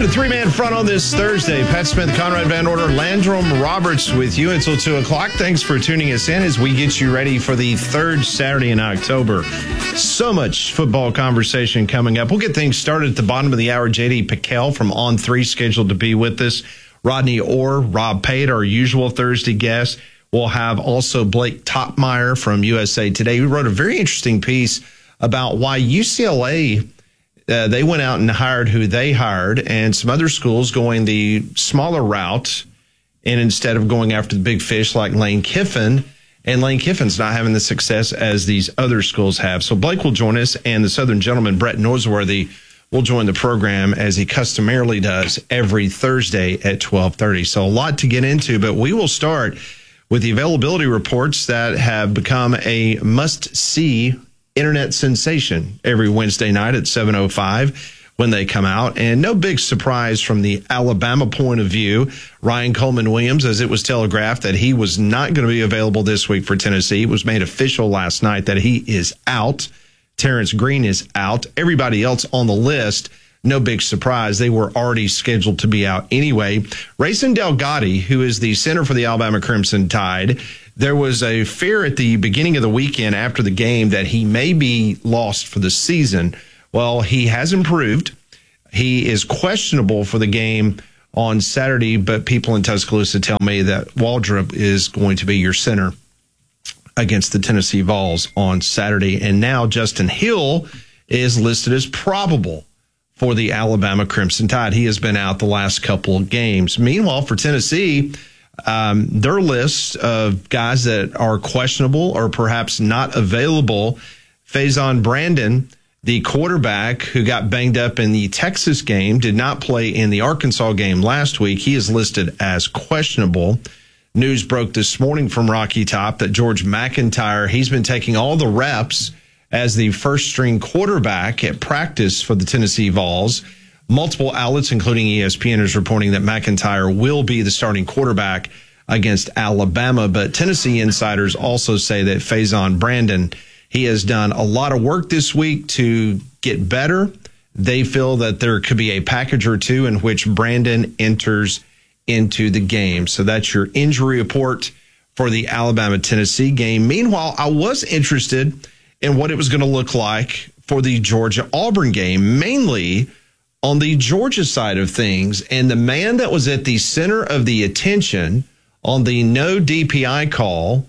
A three-man front on this Thursday. Pat Smith, Conrad Van Order, Landrum Roberts with you until 2 o'clock. Thanks for tuning us in as we get you ready for the third Saturday in October. So much football conversation coming up. We'll get things started at the bottom of the hour. J.D. Piquel from On 3 scheduled to be with us. Rodney Orr, Rob Pate, our usual Thursday guest. We'll have also Blake Topmeyer from USA Today, who wrote a very interesting piece about why UCLA they went out and hired who they hired, and some other schools going the smaller route, and instead of going after the big fish like Lane Kiffin, and Lane Kiffin's not having the success as these other schools have. So Blake will join us, and the Southern gentleman, Brett Norsworthy, will join the program as he customarily does every Thursday at 12:30. So a lot to get into, but we will start with the availability reports that have become a must-see internet sensation every Wednesday night at 7:05 when they come out. And no big surprise from the Alabama point of view. Ryan Coleman-Williams, as it was telegraphed that he was not going to be available this week for Tennessee. It was made official last night that he is out. Terrence Green is out. Everybody else on the list, no big surprise. They were already scheduled to be out anyway. Rayson Delgatti, who is the center for the Alabama Crimson Tide, there was a fear at the beginning of the weekend after the game that he may be lost for the season. Well, he has improved. He is questionable for the game on Saturday, but people in Tuscaloosa tell me that Waldrop is going to be your center against the Tennessee Vols on Saturday. And now Justin Hill is listed as probable for the Alabama Crimson Tide. He has been out the last couple of games. Meanwhile, for Tennessee, their list of guys that are questionable or perhaps not available, Faison Brandon, the quarterback who got banged up in the Texas game, did not play in the Arkansas game last week. He is listed as questionable. News broke this morning from Rocky Top that George McIntyre, he's been taking all the reps as the first-string quarterback at practice for the Tennessee Vols. Multiple outlets, including ESPN, is reporting that McIntyre will be the starting quarterback against Alabama. But Tennessee insiders also say that Faison Brandon, he has done a lot of work this week to get better. They feel that there could be a package or two in which Brandon enters into the game. So that's your injury report for the Alabama-Tennessee game. Meanwhile, I was interested in what it was going to look like for the Georgia-Auburn game, mainly on the Georgia side of things. And the man that was at the center of the attention on the no DPI call,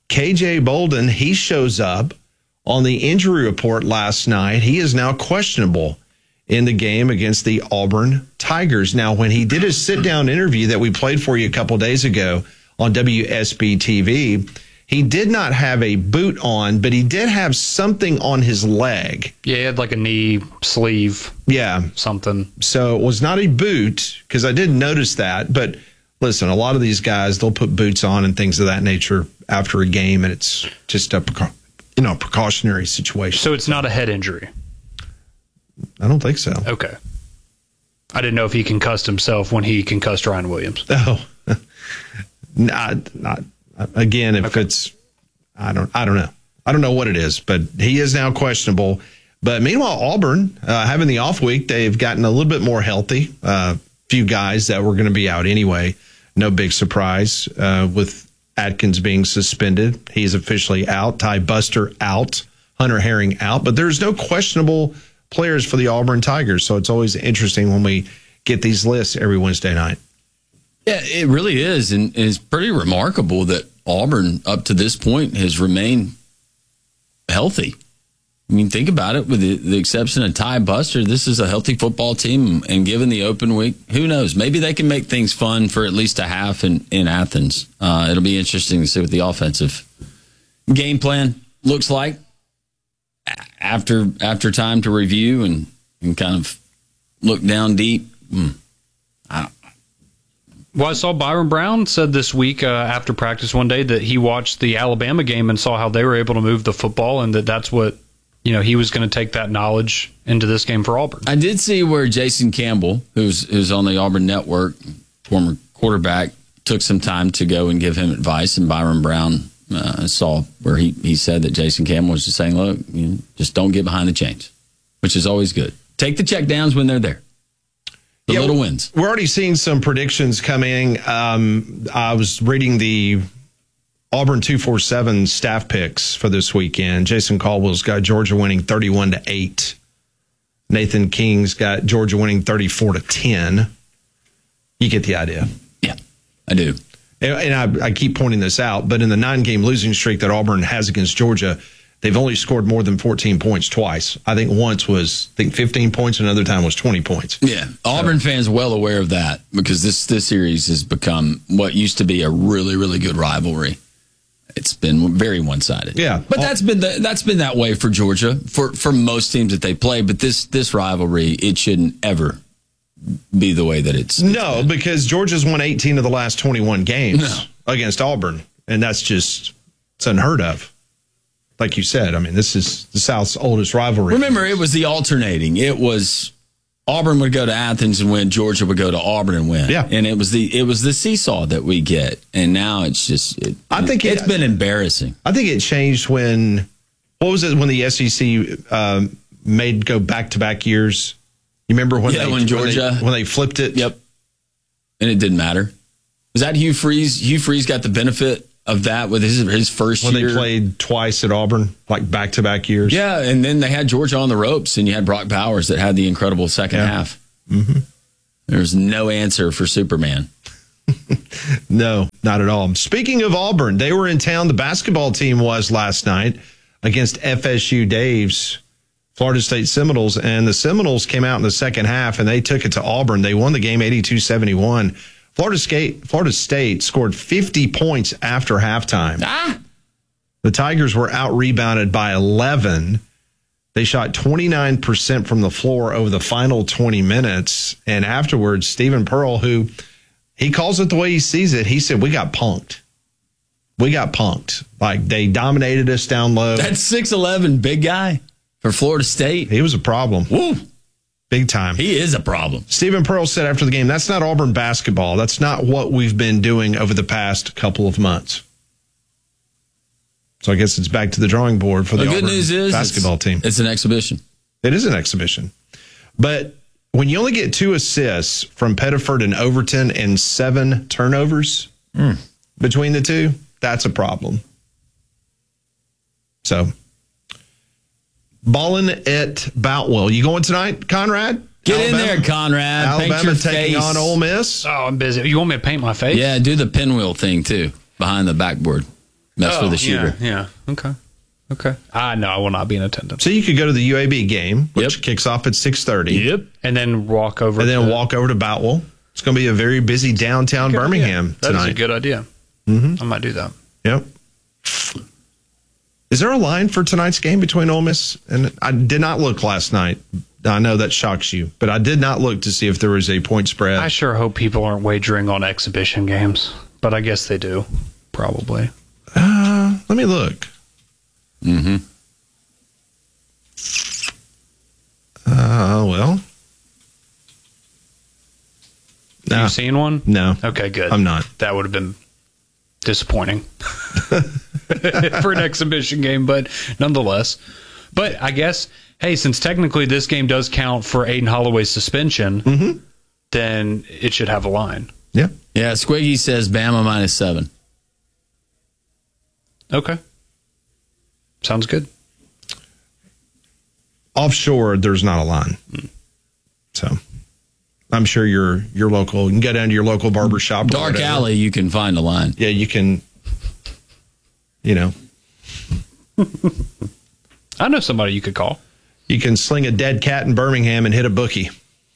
KJ Bolden, he shows up on the injury report last night. He is now questionable in the game against the Auburn Tigers. Now, when he did his sit-down interview that we played for you a couple days ago on WSB TV, he did not have a boot on, but he did have something on his leg. Yeah, he had like a knee sleeve. Yeah. Something. So it was not a boot, because I didn't notice that. But listen, a lot of these guys, they'll put boots on and things of that nature after a game, and it's just a precautionary situation. So it's not a head injury? I don't think so. Okay. I didn't know if he concussed himself when he concussed Ryan Williams. Oh, not. Again, if it's, I don't know. I don't know what it is, but he is now questionable. But meanwhile, Auburn, having the off week, they've gotten a little bit more healthy. Few guys that were going to be out anyway. No big surprise with Atkins being suspended. He's officially out. Ty Buster out. Hunter Herring out. But there's no questionable players for the Auburn Tigers. So it's always interesting when we get these lists every Wednesday night. Yeah, it really is, and it's pretty remarkable that Auburn, up to this point, has remained healthy. I mean, think about it. With the exception of Ty Buster, this is a healthy football team, and given the open week, who knows? Maybe they can make things fun for at least a half in Athens. It'll be interesting to see what the offensive game plan looks like after time to review and kind of look down deep. Well, I saw Byron Brown said this week after practice one day that he watched the Alabama game and saw how they were able to move the football, and that's what, he was going to take that knowledge into this game for Auburn. I did see where Jason Campbell, who's on the Auburn Network, former quarterback, took some time to go and give him advice, and Byron Brown saw where he said that Jason Campbell was just saying, look, just don't get behind the chains, which is always good. Take the check downs when they're there. The little wins. We're already seeing some predictions coming. I was reading the Auburn 247 staff picks for this weekend. Jason Caldwell's got Georgia winning 31-8. Nathan King's got Georgia winning 34-10. You get the idea. Yeah, I do. And I keep pointing this out, but in the 9-game losing streak that Auburn has against Georgia, they've only scored more than 14 points twice. I think once was 15 points, another time was 20 points. Yeah, Auburn fans well aware of that because this series has become what used to be a really, really good rivalry. It's been very one-sided. Yeah, but that's been that way for Georgia for most teams that they play. But this rivalry, it shouldn't ever be the way that it's no, been. because Georgia's won 18 of the last 21 games against Auburn, and it's unheard of. Like you said, I mean, this is the South's oldest rivalry. Remember, it was the alternating. It was Auburn would go to Athens and win. Georgia would go to Auburn and win. Yeah, and it was the seesaw that we get, and now it's just. I think it's been embarrassing. I think it changed when when the SEC made go back-to-back years. You remember when Georgia when they flipped it? Yep, and it didn't matter. Was that Hugh Freeze? Hugh Freeze got the benefit of that with his first year. When they played twice at Auburn, like back-to-back years. Yeah, and then they had Georgia on the ropes, and you had Brock Powers that had the incredible second half. Mm-hmm. There's no answer for Superman. No, not at all. Speaking of Auburn, they were in town. The basketball team was last night against FSU Dave's Florida State Seminoles, and the Seminoles came out in the second half, and they took it to Auburn. They won the game 82-71. Florida State scored 50 points after halftime. The Tigers were out-rebounded by 11. They shot 29% from the floor over the final 20 minutes. And afterwards, Stephen Pearl, who he calls it the way he sees it, he said, we got punked. We got punked. Like, they dominated us down low. That 6'11" big guy for Florida State. He was a problem. Woo. Big time. He is a problem. Stephen Pearl said after the game, that's not Auburn basketball. That's not what we've been doing over the past couple of months. So I guess it's back to the drawing board for the good Auburn news is basketball team. It's an exhibition. It is an exhibition. But when you only get 2 assists from Pettiford and Overton and 7 turnovers between the two, that's a problem. So, balling at Boutwell. You going tonight, Conrad? Get in there, Conrad. Alabama taking on Ole Miss. Oh, I'm busy. You want me to paint my face? Yeah, do the pinwheel thing, too, behind the backboard. Mess with the shooter. Yeah. Okay. No, I will not be in attendance. So you could go to the UAB game, which kicks off at 6:30. Yep. And then walk over walk over to Boutwell. It's going to be a very busy downtown Birmingham tonight. That's a good idea. Mm-hmm. I might do that. Yep. Is there a line for tonight's game between Ole Miss? And I did not look last night. I know that shocks you, but I did not look to see if there was a point spread. I sure hope people aren't wagering on exhibition games, but I guess they do, probably. Let me look. Mm-hmm. Well. No. You seen one? No. Okay, good. I'm not. That would have been disappointing for an exhibition game, but nonetheless. But I guess, hey, since technically this game does count for Aiden Holloway's suspension, then it should have a line. Yeah. Yeah, Squiggy says Bama -7. Okay. Sounds good. Offshore, there's not a line. So I'm sure your local, you can go down to your local barber shop. Dark alley, you can find a line. Yeah, you can, I know somebody you could call. You can sling a dead cat in Birmingham and hit a bookie.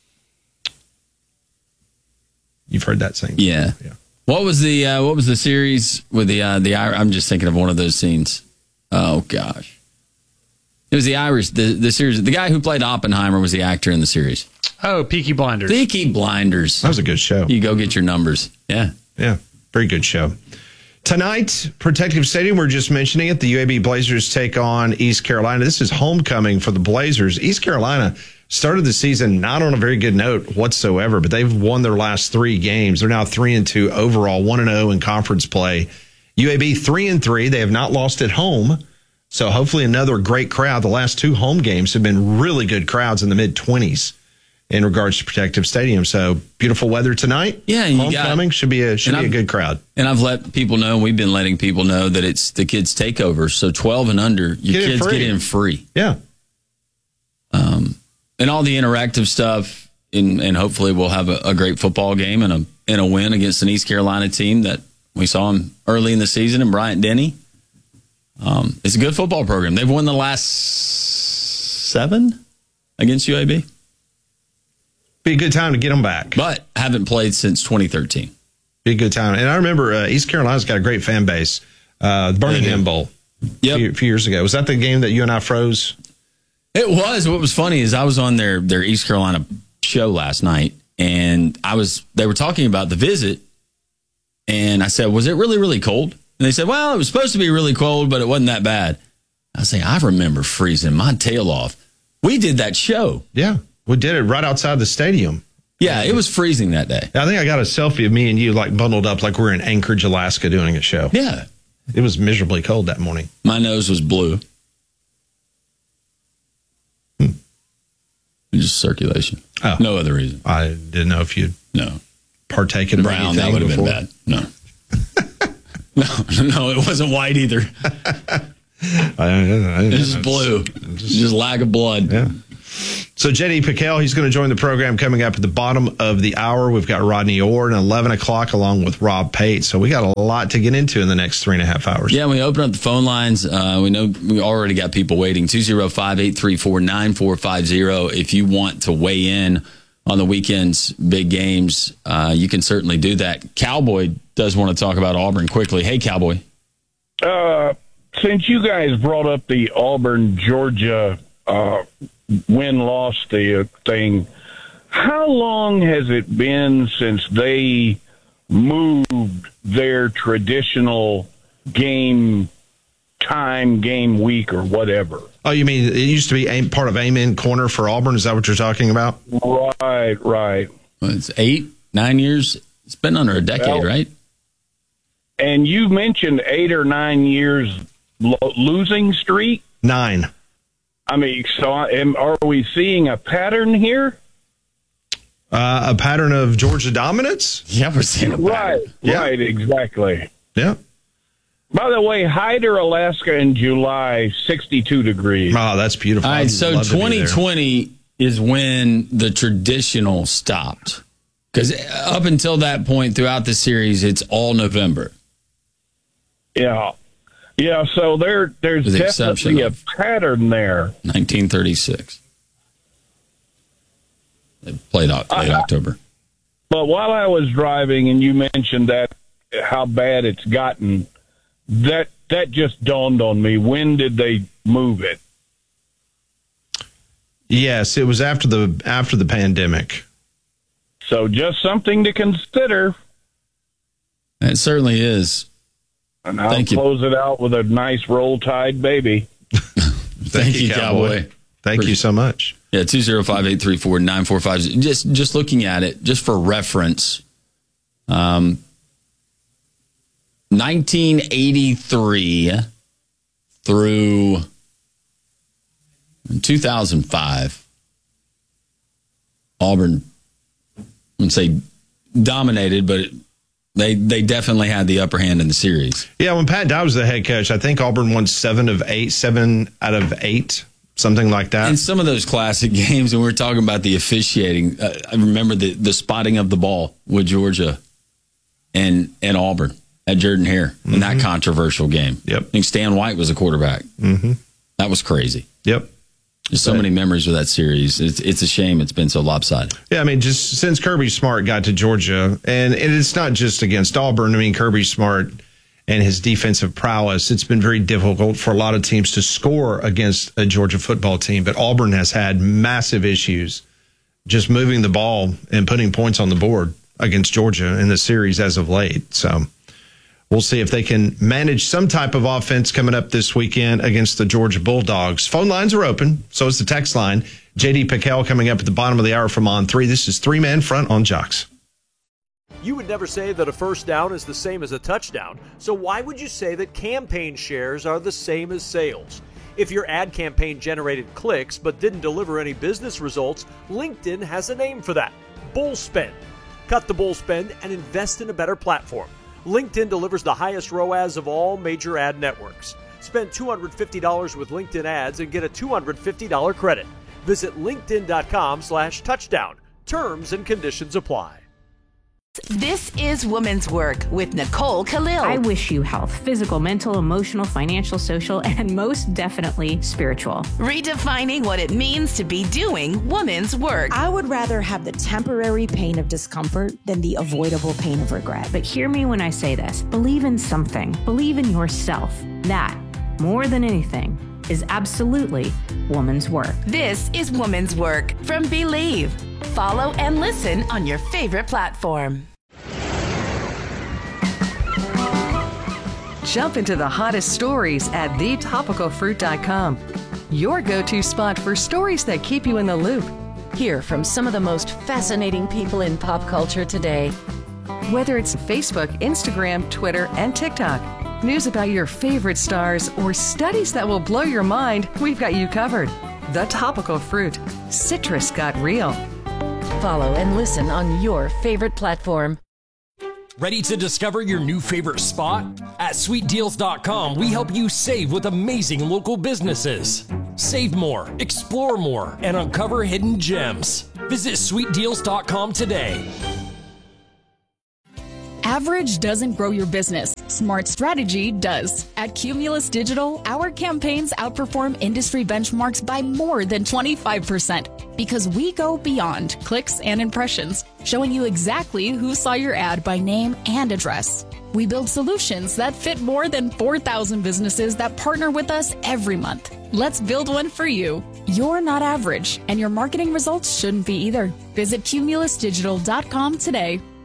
You've heard that saying. Yeah. What was the series with the I'm just thinking of one of those scenes. Oh gosh. It was the Irish, the series. The guy who played Oppenheimer was the actor in the series. Oh, Peaky Blinders. Peaky Blinders. That was a good show. You go get your numbers. Yeah. Yeah. Very good show. Tonight, Protective Stadium, we're just mentioning it. The UAB Blazers take on East Carolina. This is homecoming for the Blazers. East Carolina started the season not on a very good note whatsoever, but they've won their last 3 games. They're now 3-2 overall, 1-0 in conference play. UAB 3-3. They have not lost at home. So hopefully another great crowd. The last 2 home games have been really good crowds in the mid-20s. in regards to Protective Stadium. So beautiful weather tonight. Yeah, and homecoming should be a good crowd. And I've let people know, and we've been letting people know that it's the kids' takeover. So 12 and under, your kids get in free. Yeah. And all the interactive stuff, and hopefully we'll have a great football game and a win against an East Carolina team that we saw them early in the season in Bryant-Denny. It's a good football program. They've won the last 7 against UAB. Be a good time to get them back. But haven't played since 2013. Be a good time. And I remember East Carolina's got a great fan base. The Birmingham Bowl a few years ago. Was that the game that you and I froze? It was. What was funny is I was on their East Carolina show last night, and they were talking about the visit, and I said, was it really, really cold? And they said, well, it was supposed to be really cold, but it wasn't that bad. I was saying, I remember freezing my tail off. We did that show. Yeah, we did it right outside the stadium. Yeah, it was freezing that day. I think I got a selfie of me and you like bundled up like we're in Anchorage, Alaska doing a show. Yeah. It was miserably cold that morning. My nose was blue. Just circulation. Oh. No other reason. I didn't know if you'd partaken of brown. That would have been bad. No. No, it wasn't white either. It's just blue. Just lack of blood. Yeah. So J.D. Piquel, he's going to join the program coming up at the bottom of the hour. We've got Rodney Orr at 11 o'clock along with Rob Pate. So we got a lot to get into in the next 3.5 hours. Yeah, we open up the phone lines. We know we already got people waiting. 205-834-9450. If you want to weigh in on the weekend's big games, you can certainly do that. Cowboy does want to talk about Auburn quickly. Hey, Cowboy. Since you guys brought up the Auburn-Georgia win-loss thing, how long has it been since they moved their traditional game week or whatever? Oh, you mean it used to be part of Amen Corner for Auburn? Is that what you're talking about? Right. Well, it's 8-9 years. It's been under a decade, right? And you mentioned 8 or 9 years losing streak? 9. I mean, so are we seeing a pattern here? A pattern of Georgia dominance? Yeah, we're seeing a pattern. Right, exactly. Yeah. By the way, Hyder, Alaska in July, 62 degrees. Oh, that's beautiful. All right, so 2020 is when the traditional stopped. Because up until that point throughout the series, it's all November. Yeah. Yeah, so there's definitely a pattern there. 1936. They played October. But while I was driving and you mentioned that how bad it's gotten, that just dawned on me. When did they move it? Yes, it was after the pandemic. So just something to consider. It certainly is. And I'll close it out with a nice Roll Tide baby. Thank you, Cowboy. Thank you so much. Yeah, 205-834-9450. Just looking at it, just for reference, 1983 through 2005, Auburn, I wouldn't say dominated, but they definitely had the upper hand in the series. Yeah, when Pat Dye was the head coach, I think Auburn won 7 out of 8, something like that. And some of those classic games, and we were talking about the officiating. I remember the spotting of the ball with Georgia and Auburn at Jordan-Hare in that controversial game. Yep. I think Stan White was a quarterback. Mm-hmm. That was crazy. Yep. There's so many memories with that series. It's a shame it's been so lopsided. Yeah, I mean, just since Kirby Smart got to Georgia, and it's not just against Auburn. I mean, Kirby Smart and his defensive prowess, it's been very difficult for a lot of teams to score against a Georgia football team. But Auburn has had massive issues just moving the ball and putting points on the board against Georgia in the series as of late. So we'll see if they can manage some type of offense coming up this weekend against the Georgia Bulldogs. Phone lines are open. So is the text line. J.D. Piquel coming up at the bottom of the hour from On 3. This is 3-Man Front on Jocks. You would never say that a first down is the same as a touchdown. So why would you say that campaign shares are the same as sales? If your ad campaign generated clicks but didn't deliver any business results, LinkedIn has a name for that: bull spend. Cut the bull spend and invest in a better platform. LinkedIn delivers the highest ROAS of all major ad networks. Spend $250 with LinkedIn ads and get a $250 credit. Visit linkedin.com/touchdown. Terms and conditions apply. This is Woman's Work with Nicole Khalil. I wish you health, physical, mental, emotional, financial, social, and most definitely spiritual. Redefining what it means to be doing woman's work. I would rather have the temporary pain of discomfort than the avoidable pain of regret. But hear me when I say this. Believe in something. Believe in yourself. That, more than anything, is absolutely woman's work. This is Woman's Work from Believe. Follow and listen on your favorite platform. Jump into the hottest stories at thetopicalfruit.com. Your go-to spot for stories that keep you in the loop. Hear from some of the most fascinating people in pop culture today. Whether it's Facebook, Instagram, Twitter, and TikTok, news about your favorite stars, or studies that will blow your mind, we've got you covered. The Topical Fruit. Citrus got real. Follow and listen on your favorite platform. Ready to discover your new favorite spot? At sweetdeals.com, we help you save with amazing local businesses. Save more, explore more, and uncover hidden gems. Visit sweetdeals.com today. Average doesn't grow your business. Smart strategy does. At Cumulus Digital, our campaigns outperform industry benchmarks by more than 25% because we go beyond clicks and impressions, showing you exactly who saw your ad by name and address. We build solutions that fit more than 4,000 businesses that partner with us every month. Let's build one for you. You're not average, and your marketing results shouldn't be either. Visit cumulusdigital.com today.